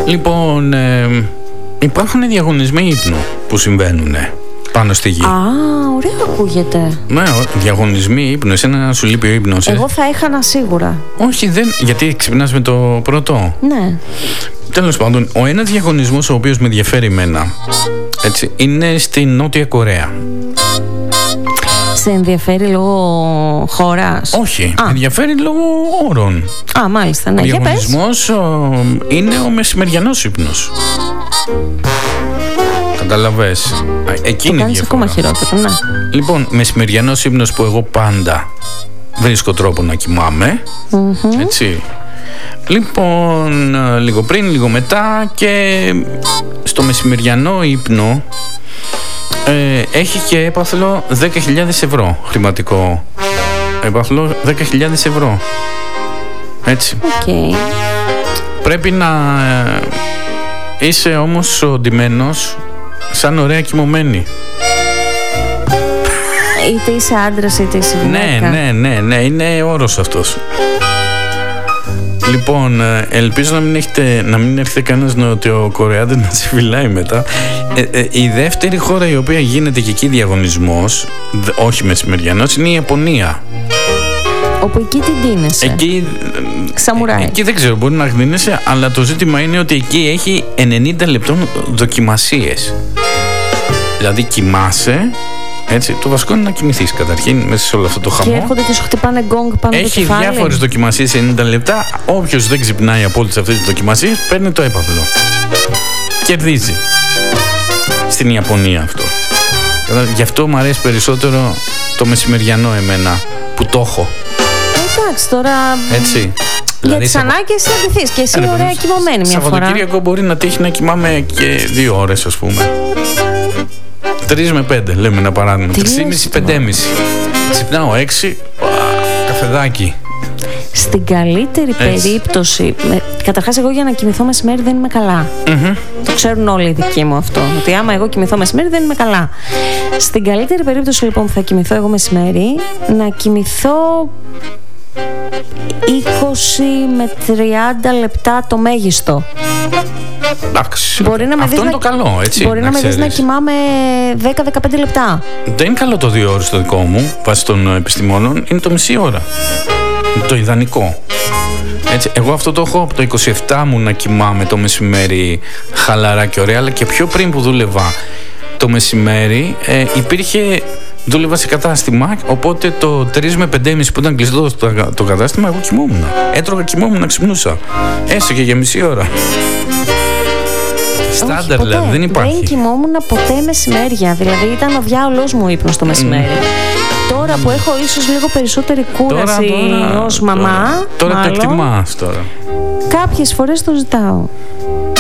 Λοιπόν, υπάρχουν διαγωνισμοί ύπνου που συμβαίνουν πάνω στη γη. Α, ωραία ακούγεται. Ναι, διαγωνισμοί ύπνου. Εσένα να σου λείπει ο ύπνος. Εγώ θα έχανα σίγουρα. Όχι, δεν. Γιατί ξυπνάς με το πρώτο. Ναι. Τέλος πάντων, ο ένας διαγωνισμός ο οποίος με ενδιαφέρει εμένα, έτσι, είναι στη Νότια Κορέα. Σε ενδιαφέρει λόγω χώρας? Όχι, με ενδιαφέρει λόγω όρων. Α, μάλιστα, ναι. Ο διαγωνισμός είναι ο μεσημεριανός ύπνος. Καταλαβες. Εκείνη το κάνεις ακόμα χειρότερο, ναι. Λοιπόν, μεσημεριανός ύπνος που εγώ πάντα βρίσκω τρόπο να κοιμάμαι. Έτσι. Λοιπόν, λίγο πριν, λίγο μετά, και στο μεσημεριανό ύπνο έχει και έπαθλο 10.000 ευρώ χρηματικό. Έπαθλο 10.000 ευρώ. Έτσι. Okay. Πρέπει να είσαι όμως οντυμένος σαν ωραία κοιμωμένη. Είτε είσαι άντρας είτε είσαι γυναίκα. Ναι, είναι όρος αυτός. Λοιπόν, ελπίζω να μην έρθει κανένας Νοτιοκορεάτης να σε φυλάει μετά. Η δεύτερη χώρα η οποία γίνεται και εκεί διαγωνισμός, όχι μεσημεριανός, είναι η Ιαπωνία. Όπου εκεί την ντύνεσαι. Εκεί, σαμουράι. Εκεί δεν ξέρω, μπορεί να ντύνεσαι, αλλά το ζήτημα είναι ότι εκεί έχει 90 λεπτών δοκιμασίες. Δηλαδή κοιμάσαι. Έτσι, το βασικό είναι να κοιμηθείς καταρχήν μέσα σε όλο αυτό το χαμό. Και έρχονται και σου χτυπάνε γκόγκ πάνω το κεφάλι. Έχει διάφορες δοκιμασίες 90 λεπτά. Όποιος δεν ξυπνάει από όλες αυτές τις δοκιμασίες παίρνει το έπαθλο. Κερδίζει. Στην Ιαπωνία αυτό. Γι' αυτό μου αρέσει περισσότερο το μεσημεριανό εμένα που το έχω. Εντάξει, τώρα. Έτσι. Για τις ανάγκες θα ντυθείς και εσύ ωραία κοιμωμένη μια φορά. Σαββατοκύριακο μπορεί να τύχει να κοιμάμαι και 2 ώρες, ας πούμε. 3 με 5 λέμε ένα παράδειγμα. 3,5-5,5. Ξυπνάω 6. Καφεδάκι. Στην καλύτερη περίπτωση. Καταρχάς, εγώ για να κοιμηθώ μεσημέρι δεν είμαι καλά. Το ξέρουν όλοι οι δικοί μου αυτό. Ότι άμα εγώ κοιμηθώ μεσημέρι δεν είμαι καλά. Στην καλύτερη περίπτωση λοιπόν που θα κοιμηθώ εγώ μεσημέρι, να κοιμηθώ 20 με 30 λεπτά το μέγιστο. Εντάξει, αυτό είναι το καλό, έτσι. Μπορεί να με δεις να κοιμάμαι 10-15 λεπτά. Δεν είναι καλό το 2 ώρες στο δικό μου, βάσει των επιστημόνων, είναι το μισή ώρα. Είναι το ιδανικό. Έτσι, εγώ αυτό το έχω από το 27 μου να κοιμάμαι το μεσημέρι χαλαρά και ωραία, αλλά και πιο πριν που δούλευα το μεσημέρι δούλευα σε κατάστημα, οπότε το 3 με 5,5 που ήταν κλειστό το κατάστημα, εγώ κοιμόμουν. Έτρωγα, κοιμόμουν, ξυπνούσα. Έστω και για μισή ώρα. Στάνταρ, δηλαδή, δεν υπάρχει. Δεν κοιμόμουν ποτέ μεσημέρια. Δηλαδή ήταν ο διάολος μου ύπνος το μεσημέρι. Τώρα που έχω ίσως λίγο περισσότερη κούραση ως μαμά. Τώρα το εκτιμάς τώρα. Κάποιες φορές το ζητάω.